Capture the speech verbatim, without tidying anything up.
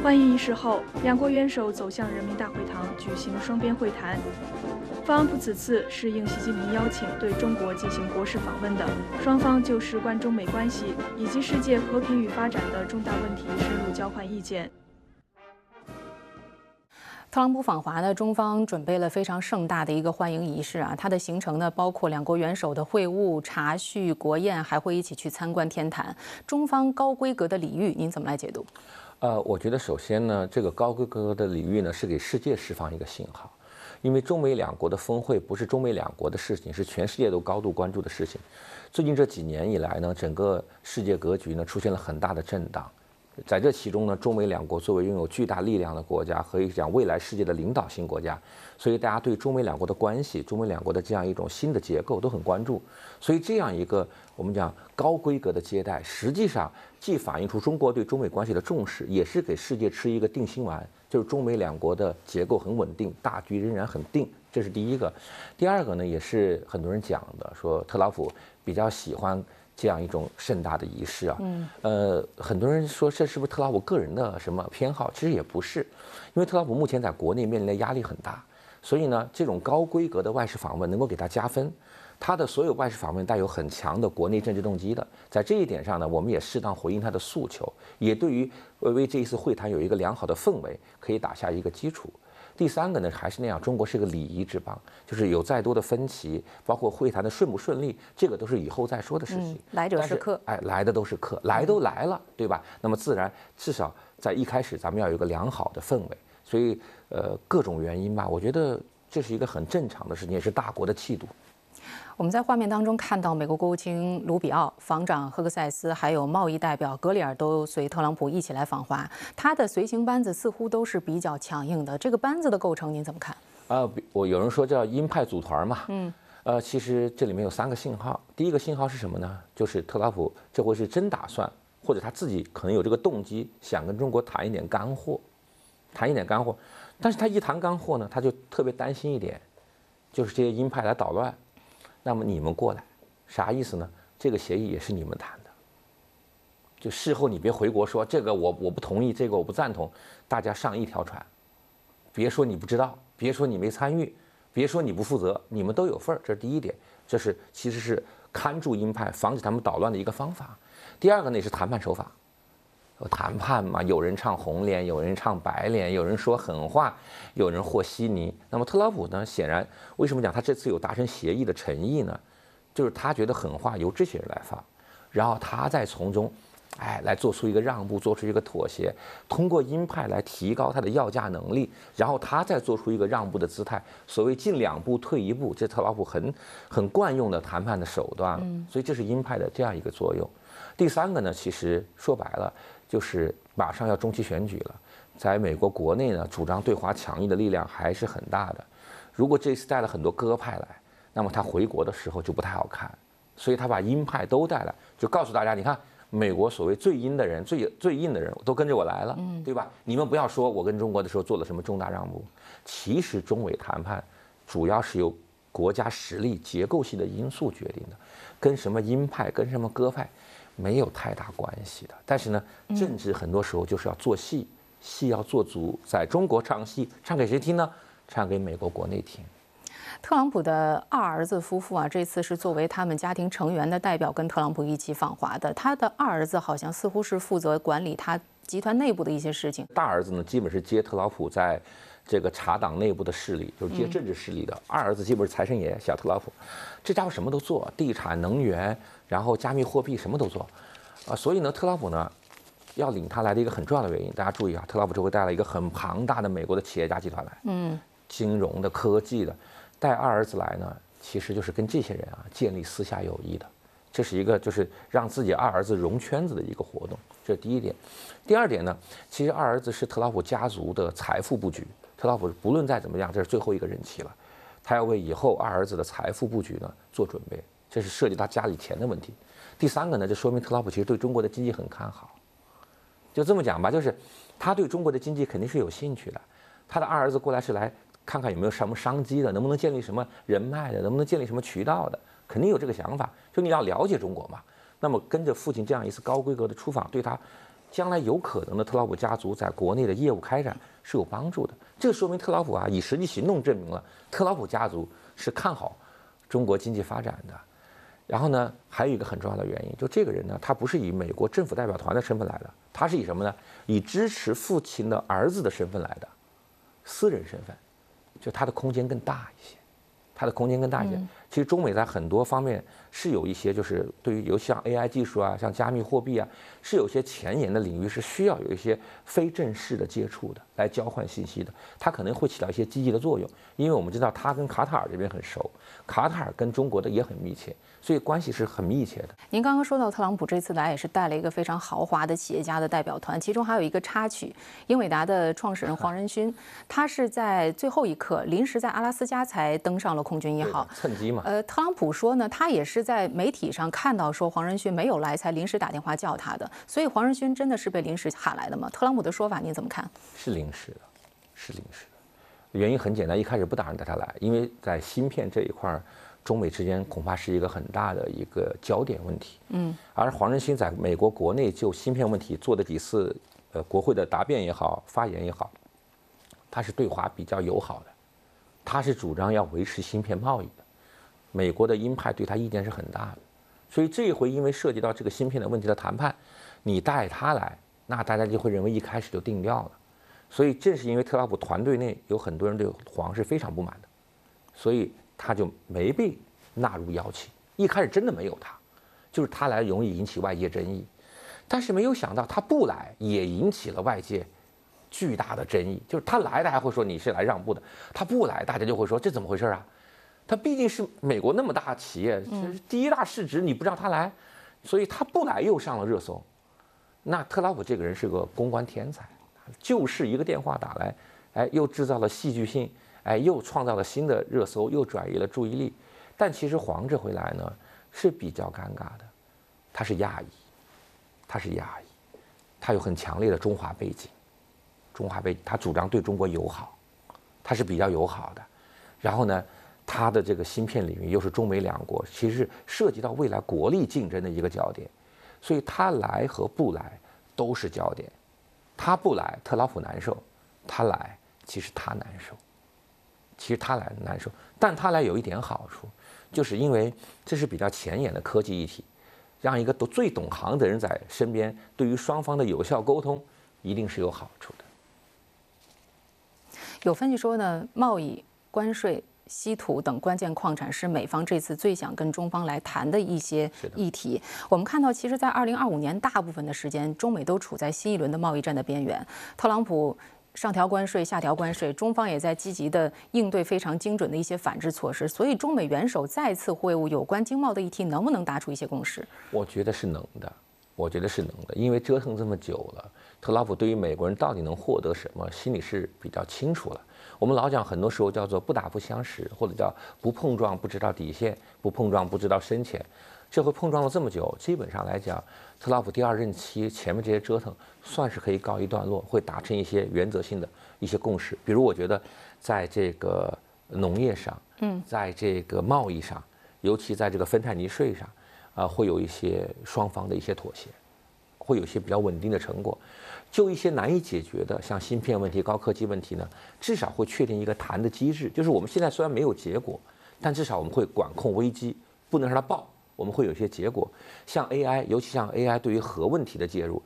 欢迎仪式后，两国元首走向人民大会堂举行双边会谈。特朗普此次是应习近平邀请对中国进行国事访问的，双方就事关中美关系以及世界和平与发展的重大问题深入交换意见。 特朗普访华呢，中方准备了非常盛大的一个欢迎仪式啊。它的行程呢，包括两国元首的会晤、茶叙、国宴，还会一起去参观天坛。中方高规格的礼遇，您怎么来解读？ 呃，我觉得首先呢，这个高规格的礼遇呢，是给世界释放一个信号，因为中美两国的峰会不是中美两国的事情，是全世界都高度关注的事情。最近这几年以来呢，整个世界格局呢出现了很大的震荡。在这其中呢，中美两国作为拥有巨大力量的国家和一讲未来世界的领导性国家，所以大家对中美两国的关系、中美两国的这样一种新的结构都很关注。所以这样一个我们讲高规格的接待，实际上既反映出中国对中美关系的重视，也是给世界吃一个定心丸，就是中美两国的结构很稳定，大局仍然很定。这是第一个。第二个呢，也是很多人讲的，说特朗普比较喜欢这样一种盛大的仪式啊，嗯，呃，很多人说这是不是特朗普个人的什么偏好？其实也不是，因为特朗普目前在国内面临的压力很大，所以呢，这种高规格的外事访问能够给他加分。他的所有外事访问带有很强的国内政治动机的，在这一点上呢，我们也适当回应他的诉求，也对于为这一次会谈有一个良好的氛围，可以打下一个基础。第三个呢，还是那样，中国是个礼仪之邦，就是有再多的分歧，包括会谈的顺不顺利，这个都是以后再说的事情。嗯、 来者是客， 哎，来的都是客，来都来了，对吧？那么自然，至少在一开始咱们要有一个良好的氛围。所以，呃，各种原因吧，我觉得这是一个很正常的事情，也是大国的气度。 我们在画面当中看到，美国国务卿卢比奥、防长赫克塞斯，还有贸易代表格里尔都随特朗普一起来访华。他的随行班子似乎都是比较强硬的，这个班子的构成您怎么看？ 啊、呃，我有人说叫鹰派组团嘛，嗯，呃，其实这里面有三个信号。第一个信号是什么呢？就是特朗普这回是真打算，或者他自己可能有这个动机，想跟中国谈一点干货，谈一点干货。但是他一谈干货呢，他就特别担心一点，就是这些鹰派来捣乱。那么你们过来，啥意思呢？这个协议也是你们谈的，就事后你别回国说这个我我不同意，这个我不赞同，大家上一条船，别说你不知道，别说你没参与，别说你不负责，你们都有份儿，这是第一点，这是其实是看住鹰派，防止他们捣乱的一个方法。第二个呢是谈判手法。谈判嘛，有人唱红脸，有人唱白脸，有人说狠话，有人和稀泥。那么特朗普呢，显然为什么讲他这次有达成协议的诚意呢？就是他觉得狠话由这些人来放，然后他再从中，哎，来做出一个让步，做出一个妥协，通过鹰派来提高他的要价能力，然后他再做出一个让步的姿态。所谓进两步退一步，这特朗普很很惯用的谈判的手段了。所以这是鹰派的这样一个作用。第三个呢，其实说白了。就是马上要中期选举了，在美国国内呢，主张对华强硬的力量还是很大的。如果这次带了很多鸽派来，那么他回国的时候就不太好看。所以他把鹰派都带来，就告诉大家，你看，美国所谓最鹰的人、最最硬的人都跟着我来了，对吧？你们不要说我跟中国的时候做了什么重大让步，其实中美谈判主要是由国家实力、结构性的因素决定的，跟什么鹰派、跟什么鸽派。没有太大关系的，但是呢，政治很多时候就是要做戏，戏要做足。在中国唱戏，唱给谁听呢？唱给美国国内听。 特朗普的二儿子夫妇啊，这次是作为他们家庭成员的代表跟特朗普一起访华的。他的二儿子好像似乎是负责管理他集团内部的一些事情。 大儿子呢，基本是接特朗普在这个茶党内部的势力，就是接政治势力的。嗯、二儿子基本是财神爷，小特朗普，这家伙什么都做，地产、能源，然后加密货币什么都做，啊，所以呢，特朗普呢，要领他来的一个很重要的原因，大家注意啊，特朗普这回带了一个很庞大的美国的企业家集团来，嗯，金融的、科技的，带二儿子来呢，其实就是跟这些人啊建立私下友谊的，这是一个就是让自己二儿子融圈子的一个活动，这是第一点。第二点呢，其实二儿子是特朗普家族的财富布局。特朗普不论再怎么样，这是最后一个任期了，他要为以后二儿子的财富布局呢做准备，这是涉及他家里钱的问题。第三个呢，就说明特朗普其实对中国的经济很看好，就这么讲吧，就是他对中国的经济肯定是有兴趣的。他的二儿子过来是来看看有没有什么商机的，能不能建立什么人脉的，能不能建立什么渠道的，肯定有这个想法。就你要了解中国嘛，那么跟着父亲这样一次高规格的出访，对他将来有可能的特朗普家族在国内的业务开展是有帮助的。这说明特朗普啊以实际行动证明了特朗普家族是看好中国经济发展的。然后呢，还有一个很重要的原因，就这个人呢，他不是以美国政府代表团的身份来的，他是以什么呢？以支持父亲的儿子的身份来的，私人身份，就他的空间更大一些。它的空间更大一些。其实中美在很多方面是有一些，就是对于尤其像 A I 技术啊，像加密货币啊，是有些前沿的领域是需要有一些非正式的接触的，来交换信息的。它可能会起到一些积极的作用，因为我们知道它跟卡塔尔这边很熟，卡塔尔跟中国的也很密切，所以关系是很密切的。 您刚刚说到特朗普这次来也是带了一个非常豪华的企业家的代表团，其中还有一个插曲，英伟达的创始人黄仁勋，他是在最后一刻临时在阿拉斯加才登上了空军一号， 趁机嘛。 呃，特朗普说呢，他也是在媒体上看到说黄仁勋没有来，才临时打电话叫他的。所以黄仁勋真的是被临时喊来的吗？特朗普的说法您怎么看？ 是临时的，是临时的。原因很简单，一开始不打算带他来，因为在芯片这一块，中美之间恐怕是一个很大的一个焦点问题。嗯，而黄仁勋在美国国内就芯片问题做的几次呃国会的答辩也好，发言也好，他是对华比较友好的，他是主张要维持芯片贸易的。美国的鹰派对他意见是很大的，所以这一回因为涉及到这个芯片的问题的谈判，你带他来，那大家就会认为一开始就定调了。所以正是因为特朗普团队内有很多人对黄是非常不满的，所以他就没被纳入邀请。一开始真的没有他，就是他来容易引起外界争议，但是没有想到他不来也引起了外界巨大的争议。就是他来，大家会说你是来让步的；他不来，大家就会说这怎么回事啊？他毕竟是美国那么大企业，第一大市值，你不让他来，所以他不来又上了热搜。那特朗普这个人是个公关天才，就是一个电话打来，哎，又制造了戏剧性，哎，又创造了新的热搜，又转移了注意力。但其实黄这回来呢是比较尴尬的，他是亚裔，他是亚裔，他有很强烈的中华背景，中华背景，他主张对中国友好，他是比较友好的。然后呢？它的这个芯片领域又是中美两国其实涉及到未来国力竞争的一个焦点，所以他来和不来都是焦点。他不来，特朗普难受；他来，其实他难受。其实他来难受，但他来有一点好处，就是因为这是比较前沿的科技议题，让一个都最懂行的人在身边，对于双方的有效沟通一定是有好处的。 有分析说呢，贸易、关税、稀土等关键矿产是美方这次最想跟中方来谈的一些议题。我们看到，其实，在二零二五年大部分的时间，中美都处在新一轮的贸易战的边缘。特朗普上调关税、下调关税，中方也在积极的应对非常精准的一些反制措施。所以，中美元首再次会晤有关经贸的议题，能不能达出一些共识？ 我觉得是能的，我觉得是能的，因为折腾这么久了，特朗普对于美国人到底能获得什么，心里是比较清楚了。我们老讲，很多时候叫做不打不相识，或者叫不碰撞不知道底线，不碰撞不知道深浅。这回碰撞了这么久，基本上来讲，特朗普第二任期前面这些折腾算是可以告一段落，会达成一些原则性的一些共识。比如，我觉得在这个农业上，嗯，在这个贸易上，尤其在这个芬太尼税上，啊，会有一些双方的一些妥协，会有一些比较稳定的成果。就一些难以解决的，像芯片问题、高科技问题呢，至少会确定一个谈的机制。就是我们现在虽然没有结果，但至少我们会管控危机，不能让它爆。我们会有一些结果，像 A I， 尤其像 A I 对于核问题的介入，